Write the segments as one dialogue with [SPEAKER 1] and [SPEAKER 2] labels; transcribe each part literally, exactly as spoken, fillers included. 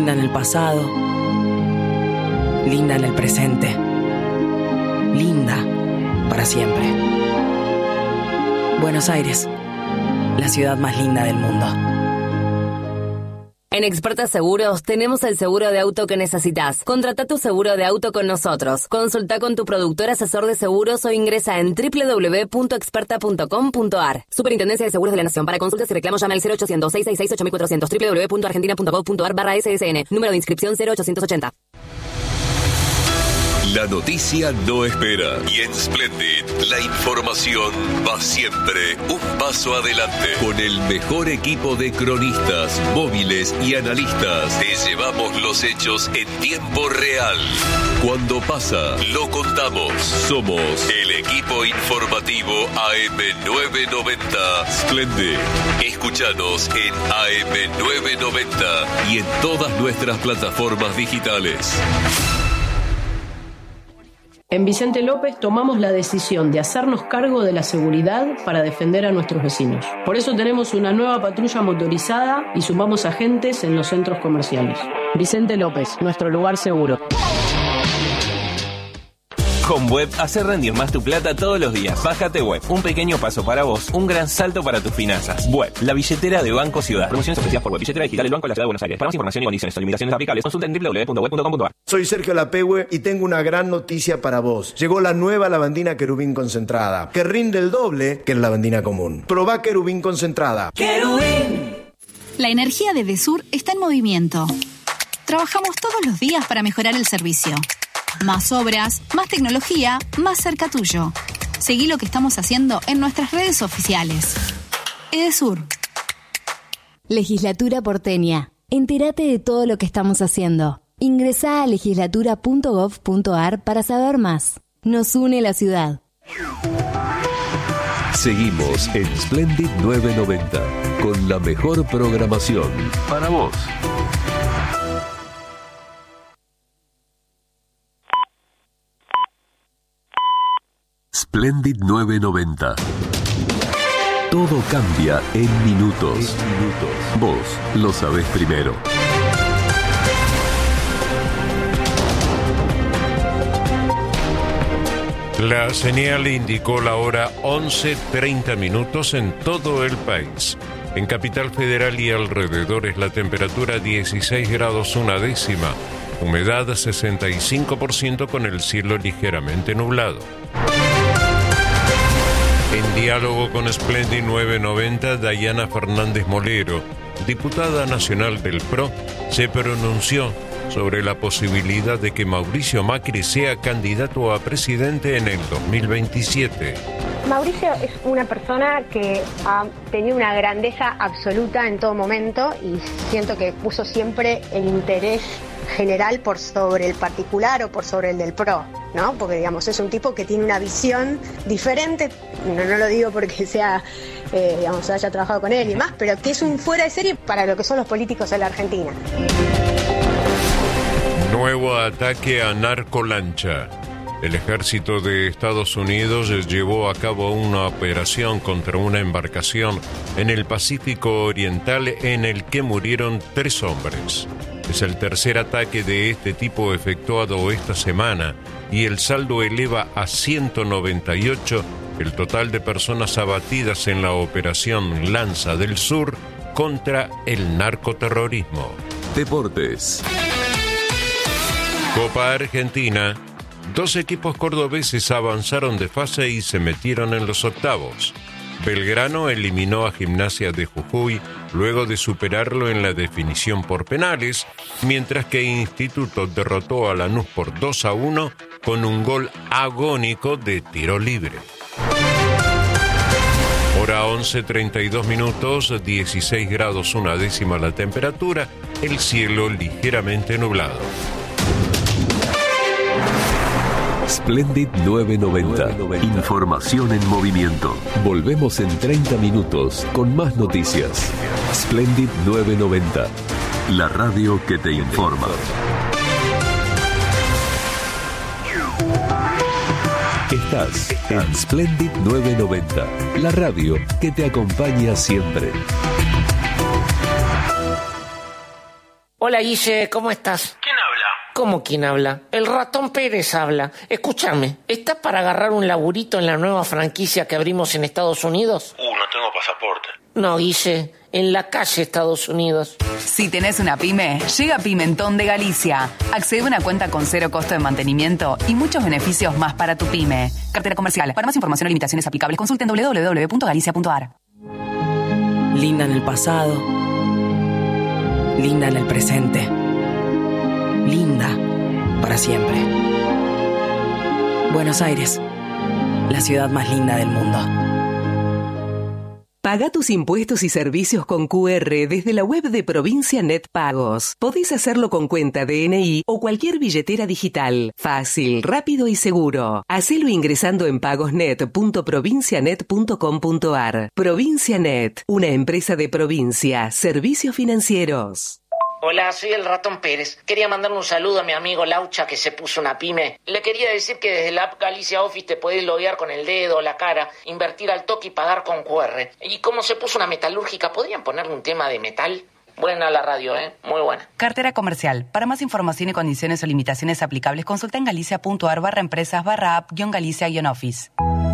[SPEAKER 1] Linda en el pasado, linda en el presente, linda para siempre. Buenos Aires, la ciudad más linda del mundo.
[SPEAKER 2] En Expertas Seguros tenemos el seguro de auto que necesitas. Contrata tu seguro de auto con nosotros. Consulta con tu productor asesor de seguros o ingresa en doble u doble u doble u punto experta punto com punto a r. Superintendencia de Seguros de la Nación. Para consultas y reclamos llama al cero ochocientos, seiscientos sesenta y seis, ocho mil cuatrocientos, doble u doble u doble u punto argentina punto gov punto a r barra S S N. Número de inscripción cero ochocientos ochenta.
[SPEAKER 3] La noticia no espera y en Splendid la información va siempre un paso adelante. Con el mejor equipo de cronistas, móviles y analistas te llevamos los hechos en tiempo real. Cuando pasa, lo contamos. Somos el equipo informativo A M novecientos noventa Splendid. Escúchanos en A M novecientos noventa y en todas nuestras plataformas digitales.
[SPEAKER 4] En Vicente López tomamos la decisión de hacernos cargo de la seguridad para defender a nuestros vecinos. Por eso tenemos una nueva patrulla motorizada y sumamos agentes en los centros comerciales. Vicente López, nuestro lugar seguro.
[SPEAKER 5] Con Web, hacer rendir más tu plata todos los días. Bájate Web, un pequeño paso para vos, un gran salto para tus finanzas. Web, la billetera de Banco Ciudad. Promociones ofrecidas por Web, billetera digital del Banco de la Ciudad de Buenos Aires. Para más información y condiciones o limitaciones aplicables, consulta en doble u doble u doble u punto web punto com punto a r.
[SPEAKER 6] Soy Sergio Lapehue y tengo una gran noticia para vos. Llegó la nueva lavandina Querubín concentrada, que rinde el doble que la lavandina común. Probá Querubín concentrada.
[SPEAKER 7] ¡Querubín! La energía de Edesur está en movimiento. Trabajamos todos los días para mejorar el servicio. Más obras, más tecnología, más cerca tuyo. Seguí lo que estamos haciendo en nuestras redes oficiales. Edesur.
[SPEAKER 8] Legislatura porteña. Entérate de todo lo que estamos haciendo. Ingresá a legislatura punto gov punto a r para saber más. Nos une la ciudad.
[SPEAKER 3] Seguimos en Splendid novecientos noventa con la mejor programación para vos. Splendid novecientos noventa. Todo cambia en minutos. En minutos. Vos lo sabés primero.
[SPEAKER 9] La señal indicó la hora once treinta minutos en todo el país. En Capital Federal y alrededores la temperatura dieciséis grados una décima. Humedad sesenta y cinco por ciento con el cielo ligeramente nublado. En diálogo con Splendid novecientos noventa, Dayana Fernández Molero, diputada nacional del P R O, se pronunció sobre la posibilidad de que Mauricio Macri sea candidato a presidente en el dos mil veintisiete.
[SPEAKER 10] Mauricio es una persona que ha tenido una grandeza absoluta en todo momento y siento que puso siempre el interés general por sobre el particular o por sobre el del P R O, ¿no? Porque, digamos, es un tipo que tiene una visión diferente, no, no lo digo porque sea, eh, digamos, haya trabajado con él y más, pero que es un fuera de serie para lo que son los políticos en la Argentina.
[SPEAKER 9] Nuevo ataque a narcolancha. El ejército de Estados Unidos llevó a cabo una operación contra una embarcación en el Pacífico Oriental en el que murieron tres hombres. Es el tercer ataque de este tipo efectuado esta semana y el saldo eleva a ciento noventa y ocho el total de personas abatidas en la operación Lanza del Sur contra el narcoterrorismo.
[SPEAKER 3] Deportes.
[SPEAKER 9] Copa Argentina. Dos equipos cordobeses avanzaron de fase y se metieron en los octavos. Belgrano eliminó a Gimnasia de Jujuy luego de superarlo en la definición por penales, mientras que Instituto derrotó a Lanús por dos a uno con un gol agónico de tiro libre. Hora once treinta y dos minutos, dieciséis grados una décima la temperatura, el cielo ligeramente nublado.
[SPEAKER 3] Splendid novecientos noventa. Información en movimiento. Volvemos en treinta minutos con más noticias. Splendid novecientos noventa. La radio que te informa. Estás en Splendid novecientos noventa. La radio que te acompaña siempre.
[SPEAKER 11] Hola, Guille, ¿cómo estás?
[SPEAKER 12] ¿Quién habla?
[SPEAKER 11] ¿Cómo quién habla? El ratón Pérez habla. Escúchame, ¿estás para agarrar un laburito en la nueva franquicia que abrimos en Estados Unidos?
[SPEAKER 12] Uh, no tengo pasaporte.
[SPEAKER 11] No, Guille, en la calle Estados Unidos.
[SPEAKER 13] Si tenés una pyme, llega Pimentón de Galicia. Accede a una cuenta con cero costo de mantenimiento y muchos beneficios más para tu pyme. Cartera comercial. Para más información o limitaciones aplicables, consulten doble u doble u doble u punto galicia punto a r.
[SPEAKER 1] Linda en el pasado. Linda en el presente. Linda para siempre. Buenos Aires, la ciudad más linda del mundo.
[SPEAKER 14] Paga tus impuestos y servicios con Q R desde la web de Provincia Net Pagos. Podés hacerlo con cuenta D N I o cualquier billetera digital. Fácil, rápido y seguro. Hacelo ingresando en pagosnet punto provincianet punto com punto a r. Provincia Net, una empresa de provincia, servicios financieros.
[SPEAKER 11] Hola, soy el ratón Pérez. Quería mandarle un saludo a mi amigo Laucha que se puso una pyme. Le quería decir que desde la app Galicia Office te podés loguear con el dedo o la cara, invertir al toque y pagar con Q R. Y como se puso una metalúrgica, ¿podrían ponerle un tema de metal? Buena la radio, ¿eh? Muy buena.
[SPEAKER 13] Cartera comercial. Para más información y condiciones o limitaciones aplicables, consulta en galicia punto a r barra empresas barra app guión galicia guión office.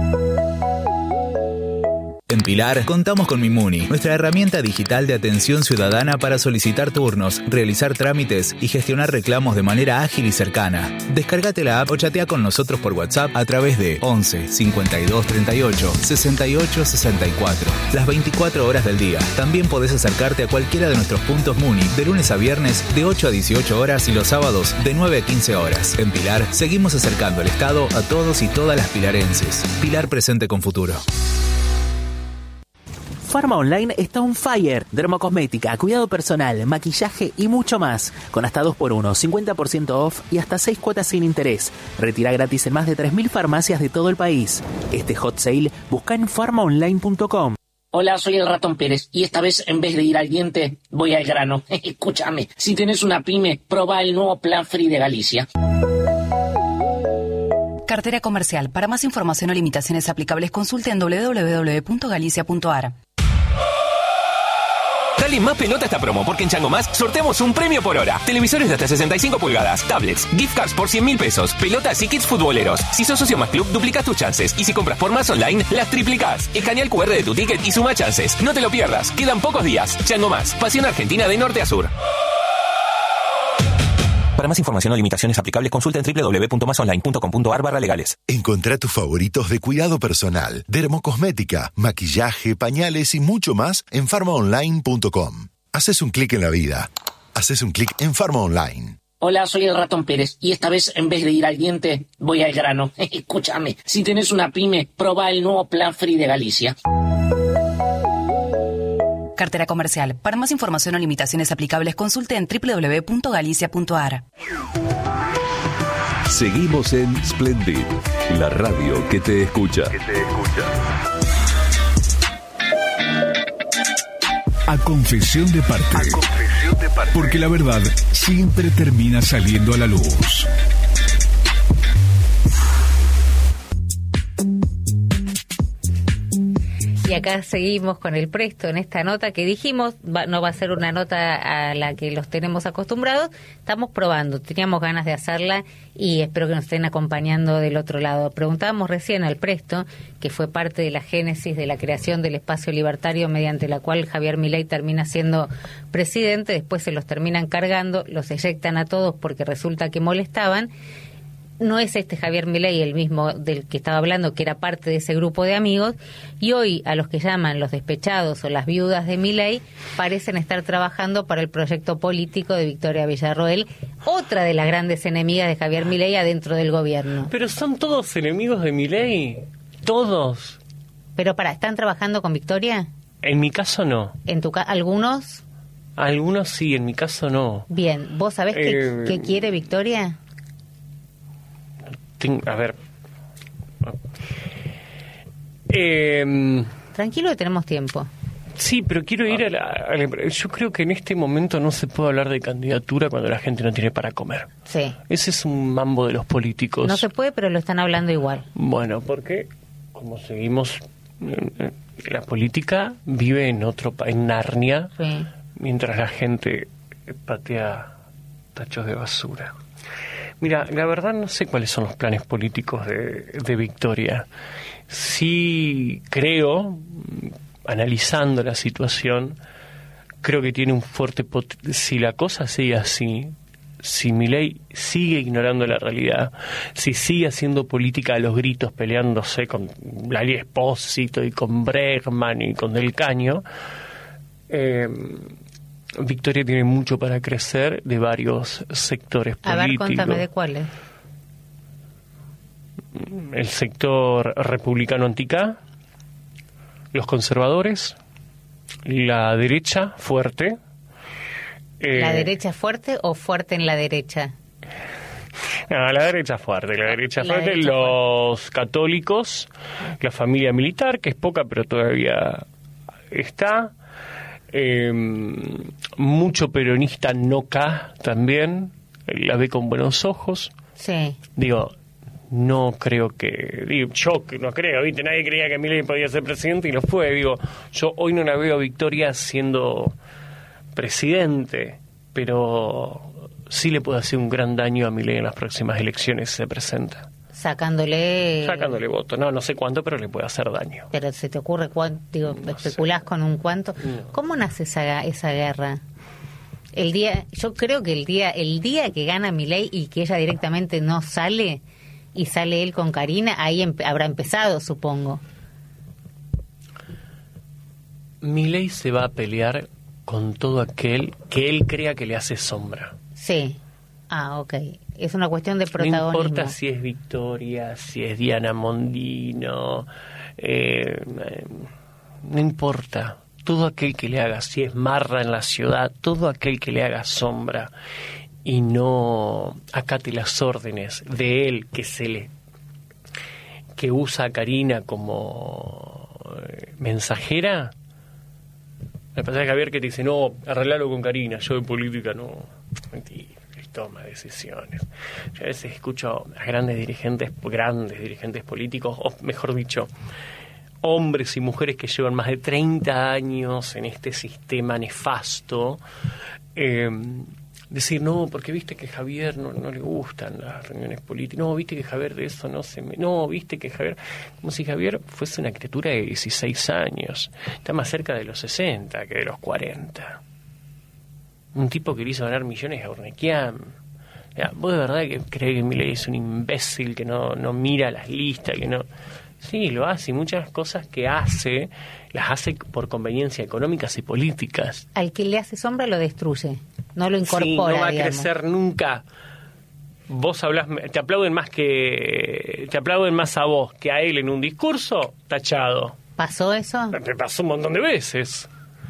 [SPEAKER 15] En Pilar, contamos con Mimuni, nuestra herramienta digital de atención ciudadana para solicitar turnos, realizar trámites y gestionar reclamos de manera ágil y cercana. Descárgate la app o chatea con nosotros por WhatsApp a través de once cincuenta y dos treinta y ocho sesenta y ocho sesenta y cuatro, las veinticuatro horas del día. También podés acercarte a cualquiera de nuestros puntos Muni de lunes a viernes de ocho a dieciocho horas y los sábados de nueve a quince horas. En Pilar, seguimos acercando el Estado a todos y todas las pilarenses. Pilar presente con futuro.
[SPEAKER 16] Pharma Online está on fire. Dermocosmética, cuidado personal, maquillaje y mucho más. Con hasta dos por uno, cincuenta por ciento off y hasta seis cuotas sin interés. Retira gratis en más de tres mil farmacias de todo el país. Este hot sale busca en pharma online punto com.
[SPEAKER 11] Hola, soy el ratón Pérez y esta vez en vez de ir al diente, voy al grano. Escúchame, si tenés una pyme, probá el nuevo plan Free de Galicia.
[SPEAKER 13] Cartera comercial. Para más información o limitaciones aplicables, consulte en doble u doble u doble u punto galicia punto a r.
[SPEAKER 5] Dale más pelota a esta promo, porque en Chango Más sorteamos un premio por hora. Televisores de hasta sesenta y cinco pulgadas, tablets, gift cards por cien mil pesos, pelotas y kits futboleros. Si sos socio Más Club, duplicás tus chances. Y si compras por Más Online, las triplicás. Escanea el Q R de tu ticket y suma chances. No te lo pierdas, quedan pocos días. Chango Más, pasión argentina de norte a sur. Para más información o limitaciones aplicables, consulta en doble u doble u doble u punto más online punto com punto a r barra legales.
[SPEAKER 17] Encontrá tus favoritos de cuidado personal, dermocosmética, maquillaje, pañales y mucho más en pharma online punto com. Haces un clic en la vida. Haces un clic en Pharma Online.
[SPEAKER 11] Hola, soy el ratón Pérez y esta vez en vez de ir al diente, voy al grano. Escúchame, si tenés una pyme, probá el nuevo plan Free de Galicia.
[SPEAKER 13] Cartera comercial. Para más información o limitaciones aplicables, consulte en doble u doble u doble u punto galicia punto a r.
[SPEAKER 3] Seguimos en Splendid, la radio que te escucha. Que te escucha.
[SPEAKER 18] A confesión de parte. A confesión de parte. Porque la verdad siempre termina saliendo a la luz.
[SPEAKER 19] Y acá seguimos con el Presto en esta nota que dijimos, va, no va a ser una nota a la que los tenemos acostumbrados, estamos probando, teníamos ganas de hacerla y espero que nos estén acompañando del otro lado. Preguntábamos recién al Presto, que fue parte de la génesis de la creación del espacio libertario mediante la cual Javier Milei termina siendo presidente, después se los terminan cargando, los eyectan a todos porque resulta que molestaban. No es este Javier Milei el mismo del que estaba hablando, que era parte de ese grupo de amigos, y hoy a los que llaman los despechados o las viudas de Milei parecen estar trabajando para el proyecto político de Victoria Villarroel, otra de las grandes enemigas de Javier Milei adentro del gobierno.
[SPEAKER 20] Pero son todos enemigos de Milei, todos.
[SPEAKER 19] Pero para, ¿están trabajando con Victoria?
[SPEAKER 20] En mi caso no.
[SPEAKER 19] ¿En tu ca- algunos?
[SPEAKER 20] Algunos sí, en mi caso no.
[SPEAKER 19] Bien, ¿vos sabés eh... qué, qué quiere Victoria?
[SPEAKER 20] A ver. Eh,
[SPEAKER 19] Tranquilo que tenemos tiempo.
[SPEAKER 20] Sí, pero quiero ir a la, a la... Yo creo que en este momento no se puede hablar de candidatura cuando la gente no tiene para comer.
[SPEAKER 19] Sí.
[SPEAKER 20] Ese es un mambo de los políticos.
[SPEAKER 19] No se puede, pero lo están hablando igual.
[SPEAKER 20] Bueno, porque como seguimos... La política vive en otro país, en Narnia, sí. Mientras la gente patea tachos de basura. Mira, la verdad no sé cuáles son los planes políticos de, de Victoria. Sí creo, analizando la situación, creo que tiene un fuerte pot- si la cosa sigue así, si Milei sigue ignorando la realidad, si sigue haciendo política a los gritos, peleándose con Lali Espósito y con Bregman y con Del Caño, eh, Victoria tiene mucho para crecer de varios sectores políticos.
[SPEAKER 19] A ver, contame de cuáles.
[SPEAKER 20] El sector republicano anti-K, los conservadores, la derecha fuerte. Eh,
[SPEAKER 19] ¿La derecha fuerte o fuerte en la derecha?
[SPEAKER 20] No, la derecha fuerte, la derecha
[SPEAKER 19] La
[SPEAKER 20] fuerte,
[SPEAKER 19] derecha
[SPEAKER 20] los fuerte. Católicos, la familia militar, que es poca pero todavía está, eh, mucho peronista no K también, la ve con buenos ojos.
[SPEAKER 19] Sí.
[SPEAKER 20] Digo, no creo que, digo, yo que no creo, ¿viste? Nadie creía que Milei podía ser presidente y lo fue. Digo, yo hoy no la veo a Victoria siendo presidente, pero sí le puede hacer un gran daño a Milei en las próximas elecciones si se presenta.
[SPEAKER 19] Sacándole...
[SPEAKER 20] Sacándole voto. No, no sé cuánto, pero le puede hacer daño.
[SPEAKER 19] Pero ¿se te ocurre cuánto? Digo,
[SPEAKER 20] No
[SPEAKER 19] ¿especulás
[SPEAKER 20] sé.
[SPEAKER 19] con un cuánto?
[SPEAKER 20] No.
[SPEAKER 19] ¿Cómo nace esa, esa guerra? El día, yo creo que el día, el día que gana Milei y que ella directamente no sale y sale él con Karina, ahí empe- habrá empezado, supongo.
[SPEAKER 20] Milei se va a pelear con todo aquel que él crea que le hace sombra.
[SPEAKER 19] Sí. Ah, ok. Es una cuestión de
[SPEAKER 20] No
[SPEAKER 19] protagonismo.
[SPEAKER 20] importa si es Victoria, si es Diana Mondino, eh, eh, no importa. Todo aquel que le haga, si es Marra en la ciudad, todo aquel que le haga sombra y no acate las órdenes de él, que se le que usa a Karina como eh, mensajera. Me pasa a Javier que te dice, no, arreglalo con Karina, yo de política no. Mentira, él toma decisiones. Yo a veces escucho a grandes dirigentes, grandes dirigentes políticos, o mejor dicho, hombres y mujeres que llevan más de treinta años en este sistema nefasto, eh, decir, no, porque viste que Javier no, no le gustan las reuniones políticas, no, viste que Javier de eso no se me... No, viste que Javier... Como si Javier fuese una criatura de dieciséis años, está más cerca de los sesenta que de los cuarenta. Un tipo que le hizo ganar millones a Urnequian. Ya, vos de verdad que crees que Milei es un imbécil que no, no mira las listas, que no... Sí, lo hace, y muchas cosas que hace, las hace por conveniencia económicas y políticas.
[SPEAKER 19] Al que le hace sombra lo destruye, no lo incorpora.
[SPEAKER 20] Sí, no va a
[SPEAKER 19] digamos.
[SPEAKER 20] crecer nunca. Vos hablas, te aplauden más que te aplauden más a vos que a él en un discurso, tachado.
[SPEAKER 19] ¿Pasó eso?
[SPEAKER 20] Me pasó un montón de veces.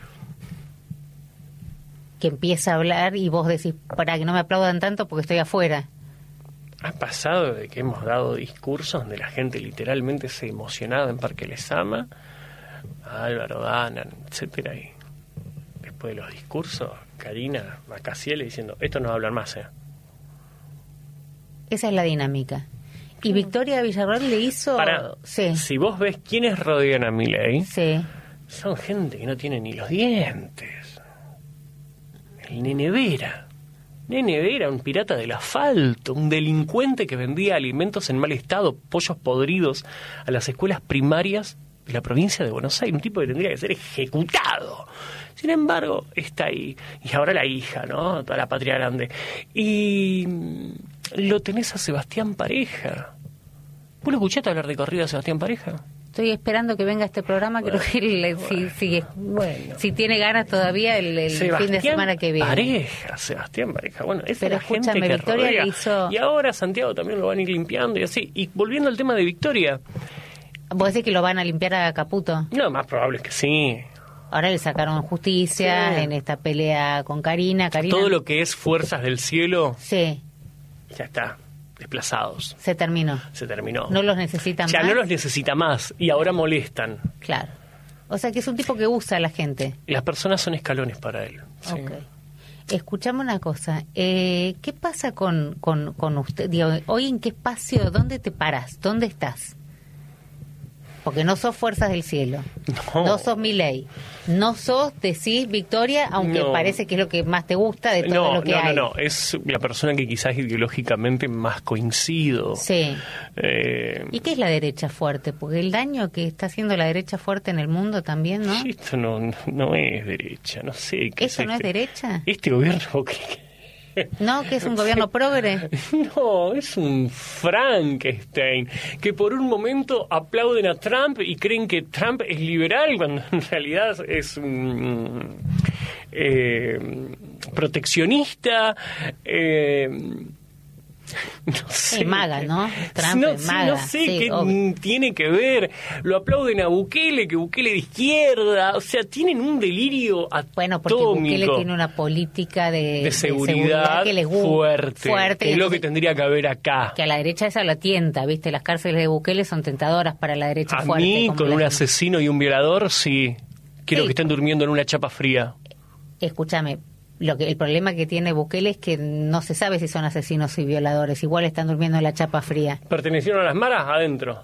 [SPEAKER 19] Que empieza a hablar y vos decís, para que no me aplaudan tanto porque estoy afuera.
[SPEAKER 20] Ha pasado de que hemos dado discursos donde la gente literalmente se emocionaba en Parque Lezama, a Álvaro Danan, etcétera, y después de los discursos, Karina Macaciel diciendo, esto no va a hablar más, ¿eh?
[SPEAKER 19] Esa es la dinámica. Y Victoria Villarroel le hizo...
[SPEAKER 20] Para,
[SPEAKER 19] sí.
[SPEAKER 20] Si vos ves quiénes rodean a Milei,
[SPEAKER 19] sí.
[SPEAKER 20] son gente que no tiene ni los dientes. El Nene Vera. Nene Vera, un pirata del asfalto, un delincuente que vendía alimentos en mal estado, pollos podridos, a las escuelas primarias de la provincia de Buenos Aires, un tipo que tendría que ser ejecutado. Sin embargo, está ahí. Y ahora la hija, ¿no? Toda la patria grande. Y lo tenés a Sebastián Pareja. ¿Vos lo escuchaste hablar de corrida a Sebastián Pareja?
[SPEAKER 19] Estoy esperando que venga este programa, bueno, creo que él, bueno, si, si, bueno. si tiene ganas todavía el, el fin de semana que viene.
[SPEAKER 20] Pareja, Sebastián Pareja, bueno, esa
[SPEAKER 19] Pero
[SPEAKER 20] es la gente que
[SPEAKER 19] Victoria
[SPEAKER 20] rodea.
[SPEAKER 19] Le hizo...
[SPEAKER 20] Y ahora Santiago también lo van a ir limpiando y así. Y volviendo al tema de Victoria.
[SPEAKER 19] ¿Vos decís que lo van a limpiar a Caputo?
[SPEAKER 20] No, más probable es que sí.
[SPEAKER 19] Ahora le sacaron justicia sí. en esta pelea con Karina. Karina.
[SPEAKER 20] Todo lo que es fuerzas del cielo.
[SPEAKER 19] Sí.
[SPEAKER 20] Ya está. Desplazados.
[SPEAKER 19] Se terminó.
[SPEAKER 20] Se terminó.
[SPEAKER 19] No los necesitan
[SPEAKER 20] ya
[SPEAKER 19] más.
[SPEAKER 20] Ya no los necesita más y ahora molestan.
[SPEAKER 19] Claro. O sea que es un tipo que usa a la gente.
[SPEAKER 20] Las personas son escalones para él. Sí.
[SPEAKER 19] Okay. Escuchame una cosa. Eh, ¿Qué pasa con, con, con usted? Digo, hoy en qué espacio, dónde te paras, dónde estás. Porque no sos Fuerzas del Cielo,
[SPEAKER 20] no,
[SPEAKER 19] no sos Milei, no sos, decís, Victoria, aunque
[SPEAKER 20] no.
[SPEAKER 19] parece que es lo que más te gusta de todo
[SPEAKER 20] no,
[SPEAKER 19] lo que
[SPEAKER 20] no,
[SPEAKER 19] hay.
[SPEAKER 20] No, no, es la persona que quizás ideológicamente más coincido.
[SPEAKER 19] Sí.
[SPEAKER 20] Eh,
[SPEAKER 19] ¿Y qué es la derecha fuerte? Porque el daño que está haciendo la derecha fuerte en el mundo también, ¿no?
[SPEAKER 20] Esto no, no es derecha, no sé. ¿Qué
[SPEAKER 19] ¿Eso
[SPEAKER 20] es
[SPEAKER 19] no
[SPEAKER 20] este,
[SPEAKER 19] es derecha?
[SPEAKER 20] Este gobierno que...
[SPEAKER 19] No, que es un gobierno progre.
[SPEAKER 20] No, es un Frankenstein que por un momento aplauden a Trump y creen que Trump es liberal cuando en realidad es un eh, proteccionista. Eh, no sé.
[SPEAKER 19] Es maga, ¿no? Trump
[SPEAKER 20] no,
[SPEAKER 19] es
[SPEAKER 20] sí,
[SPEAKER 19] maga.
[SPEAKER 20] no sé
[SPEAKER 19] sí,
[SPEAKER 20] qué
[SPEAKER 19] obvio.
[SPEAKER 20] tiene que ver. Lo aplauden a Bukele, que Bukele de izquierda. O sea, tienen un delirio atómico.
[SPEAKER 19] Bueno, porque Bukele tiene una política de,
[SPEAKER 20] de seguridad,
[SPEAKER 19] de seguridad que les gusta,
[SPEAKER 20] fuerte,
[SPEAKER 19] fuerte,
[SPEAKER 20] que es lo
[SPEAKER 19] entonces,
[SPEAKER 20] que tendría que haber acá.
[SPEAKER 19] Que a la derecha esa lo tienta, ¿viste? Las cárceles de Bukele son tentadoras para la derecha
[SPEAKER 20] A
[SPEAKER 19] fuerte.
[SPEAKER 20] mí,
[SPEAKER 19] como
[SPEAKER 20] con
[SPEAKER 19] la-
[SPEAKER 20] un asesino y un violador, sí. Quiero
[SPEAKER 19] Sí.
[SPEAKER 20] que estén durmiendo en una chapa fría.
[SPEAKER 19] Escúchame, lo que el problema que tiene Bukele es que no se sabe si son asesinos y violadores. Igual están durmiendo en la chapa fría.
[SPEAKER 20] ¿Pertenecieron a las maras? Adentro.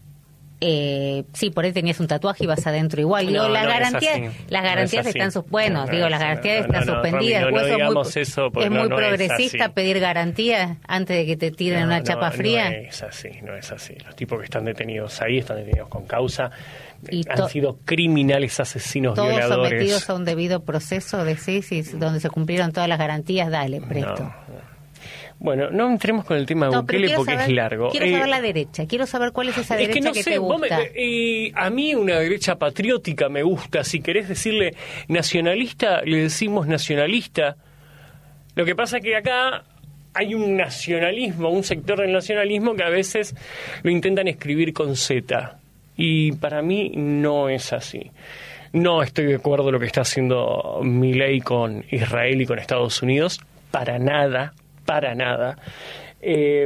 [SPEAKER 19] Eh, sí, por ahí tenías un tatuaje y vas adentro igual. Digo,
[SPEAKER 20] No,
[SPEAKER 19] las
[SPEAKER 20] no es
[SPEAKER 19] garantías,
[SPEAKER 20] así.
[SPEAKER 19] las
[SPEAKER 20] No
[SPEAKER 19] garantías
[SPEAKER 20] es así.
[SPEAKER 19] están sus, bueno,
[SPEAKER 20] No,
[SPEAKER 19] digo,
[SPEAKER 20] no
[SPEAKER 19] las
[SPEAKER 20] es-
[SPEAKER 19] garantías
[SPEAKER 20] no,
[SPEAKER 19] están
[SPEAKER 20] no, no,
[SPEAKER 19] suspendidas.
[SPEAKER 20] Romy, no, no
[SPEAKER 19] Pues eso es
[SPEAKER 20] digamos
[SPEAKER 19] muy,
[SPEAKER 20] eso, porque
[SPEAKER 19] es
[SPEAKER 20] no,
[SPEAKER 19] muy
[SPEAKER 20] no es
[SPEAKER 19] progresista
[SPEAKER 20] así.
[SPEAKER 19] pedir garantías antes de que te tiren
[SPEAKER 20] No,
[SPEAKER 19] una
[SPEAKER 20] no,
[SPEAKER 19] chapa fría.
[SPEAKER 20] No es así, no es así. Los tipos que están detenidos ahí están detenidos con causa.
[SPEAKER 19] Y
[SPEAKER 20] Han
[SPEAKER 19] to-
[SPEAKER 20] sido criminales, asesinos,
[SPEAKER 19] Todos
[SPEAKER 20] violadores.
[SPEAKER 19] sometidos a un debido proceso, decís, y donde se cumplieron todas las garantías, dale, presto.
[SPEAKER 20] No. Bueno, no entremos con el tema de
[SPEAKER 19] No, pero
[SPEAKER 20] Bukele
[SPEAKER 19] quiero
[SPEAKER 20] porque
[SPEAKER 19] saber-
[SPEAKER 20] es largo.
[SPEAKER 19] Quiero
[SPEAKER 20] Eh,
[SPEAKER 19] saber la derecha, quiero saber cuál es esa
[SPEAKER 20] Es
[SPEAKER 19] derecha
[SPEAKER 20] que no
[SPEAKER 19] que
[SPEAKER 20] sé,
[SPEAKER 19] te
[SPEAKER 20] vos me-
[SPEAKER 19] gusta.
[SPEAKER 20] eh, a mí una derecha patriótica me gusta. Si querés decirle nacionalista, le decimos nacionalista. Lo que pasa es que acá hay un nacionalismo, un sector del nacionalismo que a veces lo intentan escribir con Z. Y para mí no es así. No estoy de acuerdo con lo que está haciendo Milei con Israel y con Estados Unidos. Para nada, para nada. Eh,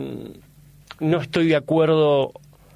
[SPEAKER 20] no estoy de acuerdo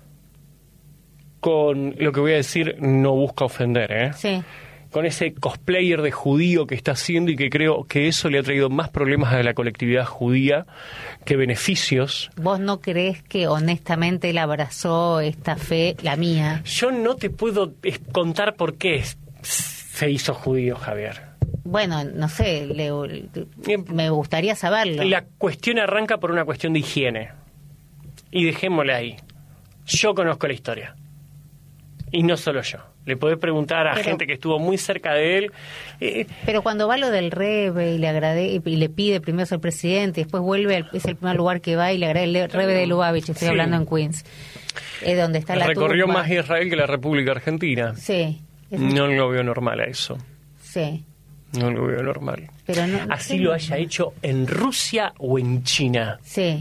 [SPEAKER 20] con lo que voy a decir, no busca ofender, ¿eh?
[SPEAKER 19] Sí.
[SPEAKER 20] Con ese cosplayer de judío que está haciendo y que creo que eso le ha traído más problemas a la colectividad judía que beneficios.
[SPEAKER 19] ¿Vos no crees que honestamente él abrazó esta fe, la mía?
[SPEAKER 20] Yo no te puedo eh, contar por qué se hizo judío, Javier.
[SPEAKER 19] Bueno, no sé, le- me gustaría saberlo.
[SPEAKER 20] La cuestión arranca por una cuestión de higiene. Y dejémosla ahí. Yo conozco la historia. Y no solo yo. Le podés preguntar a
[SPEAKER 19] Pero-
[SPEAKER 20] gente que estuvo muy cerca de él. Eh,
[SPEAKER 19] Pero cuando va lo del Rebe y le agrade y le pide primero ser presidente y después vuelve, al- es el primer lugar que va y le agrade el Rebe de Lubavitch, estoy
[SPEAKER 20] Sí.
[SPEAKER 19] hablando en Queens, es donde está la
[SPEAKER 20] recorrió
[SPEAKER 19] tumba.
[SPEAKER 20] más Israel que la República Argentina.
[SPEAKER 19] Sí, es-
[SPEAKER 20] No lo veo normal a eso.
[SPEAKER 19] sí.
[SPEAKER 20] No lo veo normal.
[SPEAKER 19] Pero no,
[SPEAKER 20] Así
[SPEAKER 19] sí.
[SPEAKER 20] lo haya hecho en Rusia o en China.
[SPEAKER 19] Sí.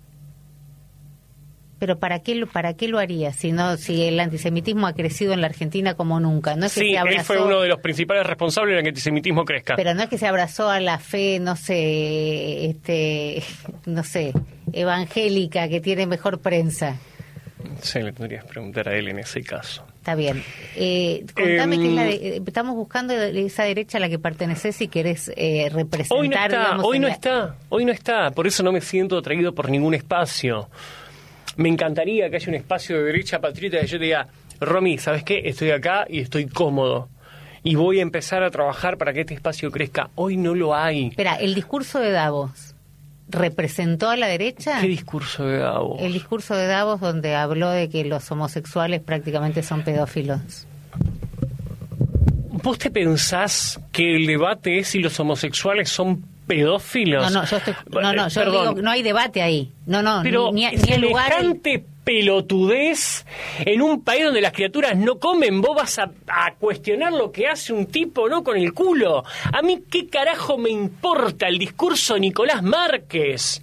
[SPEAKER 19] Pero ¿para qué, lo- ¿para qué lo haría si, no, si el antisemitismo ha crecido en la Argentina como nunca? No es que
[SPEAKER 20] Sí,
[SPEAKER 19] se abrazó,
[SPEAKER 20] él fue uno de los principales responsables de que el antisemitismo crezca.
[SPEAKER 19] pero no es que se abrazó a la fe, no sé, este, no sé, evangélica que tiene mejor prensa.
[SPEAKER 20] Sí, le tendrías que preguntar a él en ese caso.
[SPEAKER 19] Está bien. Eh, contame
[SPEAKER 20] Em,
[SPEAKER 19] que es la de- eh, estamos buscando esa derecha a la que perteneces si querés eh, representar.
[SPEAKER 20] Hoy no está,
[SPEAKER 19] digamos,
[SPEAKER 20] hoy
[SPEAKER 19] en
[SPEAKER 20] no
[SPEAKER 19] la-
[SPEAKER 20] está, hoy no está. Por eso no me siento atraído por ningún espacio. Me encantaría que haya un espacio de derecha patriota que yo te diga, Romy, ¿sabes qué? Estoy acá y estoy cómodo. Y voy a empezar a trabajar para que este espacio crezca. Hoy no lo hay.
[SPEAKER 19] Espera, el discurso de Davos, ¿representó a la derecha?
[SPEAKER 20] ¿Qué discurso de Davos?
[SPEAKER 19] El discurso de Davos donde habló de que los homosexuales prácticamente son pedófilos.
[SPEAKER 20] ¿Vos te pensás que el debate es si los homosexuales son pedófilos?
[SPEAKER 19] No, no, yo estoy, no, no, yo
[SPEAKER 20] Perdón.
[SPEAKER 19] digo, no hay debate ahí. No, no,
[SPEAKER 20] Pero
[SPEAKER 19] ni, ni, ni el lugar.
[SPEAKER 20] semejante pelotudez en un país donde las criaturas no comen, vos vas a, a cuestionar lo que hace un tipo, ¿no? Con el culo. A mí qué carajo me importa el discurso de Nicolás Márquez.